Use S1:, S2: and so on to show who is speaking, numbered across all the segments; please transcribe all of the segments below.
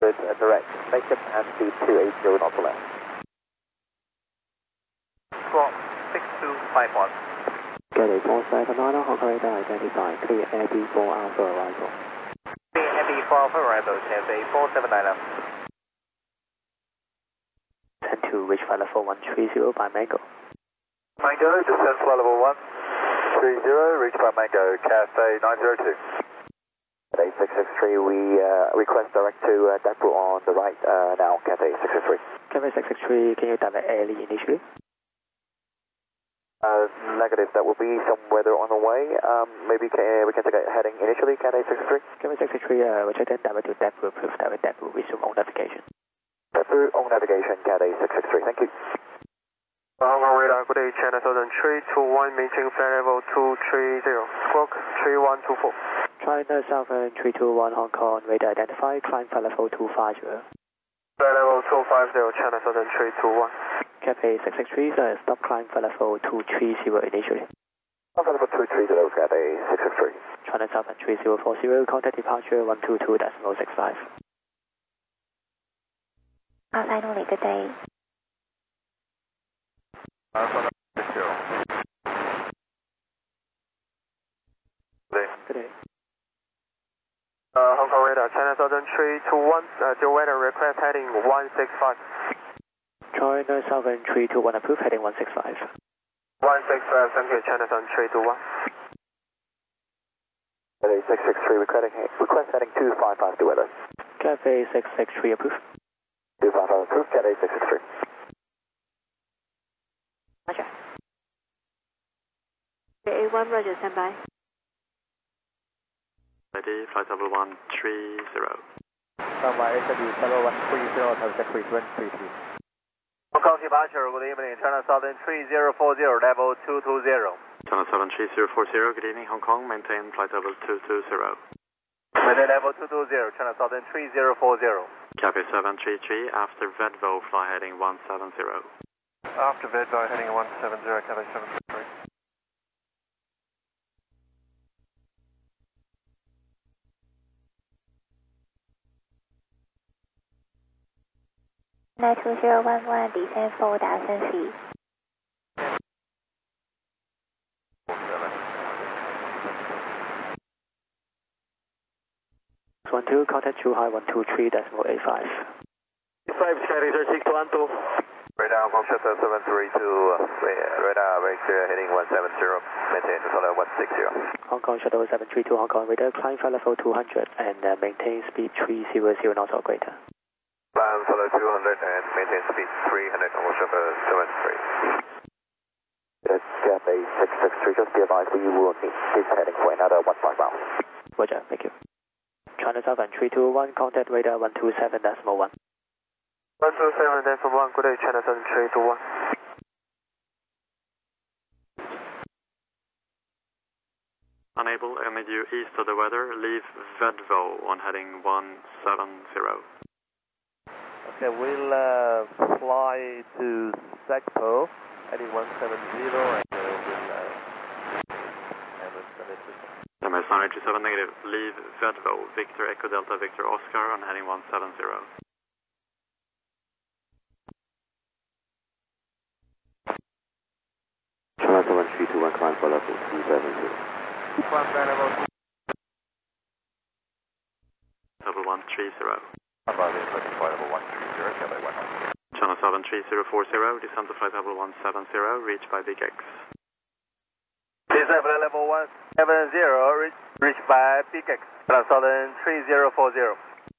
S1: direct. Make it and speed 280 knots left.
S2: Squawk 6251.
S3: Getty 479, Hong Kong radar identified. Clear AB4 Alpha arrival.
S2: Clear AB4 Alpha arrival, Cathay 479 left.
S3: 10 to reach flight level 130 by Mango.
S1: Mango, descend flight level 130, reach by Mango, Cathay 902. Cathay 663, we request direct to depot on the right now, Cathay 663.
S3: Cathay 663, can you direct early initially?
S1: Negative, that will be some weather on the way. Maybe we can take a heading initially, Cathay 663.
S3: Cathay 663, Roger 10, direct to depot, approved direct depot, resume on navigation.
S1: Depot on navigation, Cathay 663, thank you.
S2: Hong Kong radar, good day, China Southern 321, maintain flight level 230, squawk 3124.
S3: China Southern 321, Hong Kong radar identified, climb flight level 250.
S2: Flight level 250, China Southern 321.
S3: Cathay 663, stop climb flight level 230 initially.
S1: Flight level 230, Cathay 663.
S3: China Southern 3040, contact departure 122.65.
S4: Outside only, good day.
S3: Good day.
S2: Hong Kong radar, China Southern 321, your weather request heading 165.
S3: China Southern 321, approved heading 165.
S2: 165, thank you, China Southern 321.
S1: Cathay 663, request heading 255 to weather.
S3: Cathay 663, approved.
S1: 255 approved, Cathay 663.
S4: Roger. A1, Roger, stand by.
S5: Ready, flight level 130.
S1: Runway SW, level 130, contact frequency 32.
S2: Hong Kong departure, good evening, China Southern 3040, level 220.
S5: China Southern 3040, good evening, Hong Kong, maintain flight level 220.
S2: Maintain level 220, China Southern 3040.
S5: Cathay 733, after Vedvo, fly heading 170.
S2: After Vedvo, heading 170, Cathay 733.
S4: Nine 2011, descend 4,000 feet.
S3: One two, contact Zhuhai 123.85.
S1: 5, Cathay 3612. Radar, Hong Kong Shutter 732, radar vector heading 170, maintain flight 160.
S3: Hong Kong Shuttle 732, Hong Kong radar, climb flight level 200 and maintain speed 300 knots or greater.
S1: Climb flight 200 and maintain speed 300, Hong Kong Shutter 733. Cathay 663, just be advised we will need this heading for another 15 miles.
S3: Roger, thank you. China Southern 321, contact radar 127.1.
S2: 127.1, good day, China Southern 321.
S5: Unable, I need you east of the weather, leave Vedvo on heading 170.
S1: Okay, we'll fly to Sakpo, heading 170, and we'll
S5: MS 987 negative, leave Vedvo, Victor Echo Delta Victor Oscar on heading 170.
S3: China Southern 321, climb flight level 270.
S5: Level 130.
S1: China
S5: Southern 3040, descend to flight level 170, reach by Big X.
S2: Descend flight level 170, reach by Big X, China Southern 3040.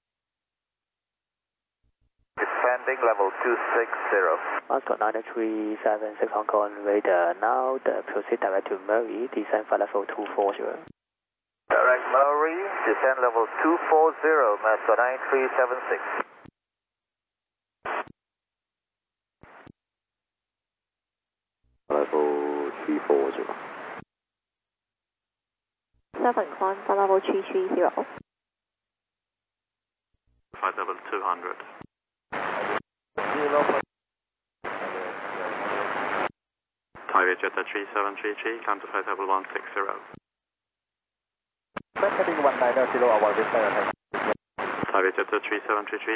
S2: Descending level 260.
S3: Oscar 9376 Hong Kong radar, now proceed direct to Murray, descend flight level 240.
S2: Direct Murray, descend level 240, master 9376.
S3: Level 340.
S4: Southern climb flight level 330.
S5: Flight level 200. Thai Jetta 3733, climb to flight level 160.
S1: Heading 190, avoid this.
S5: Thai Jetta 3733.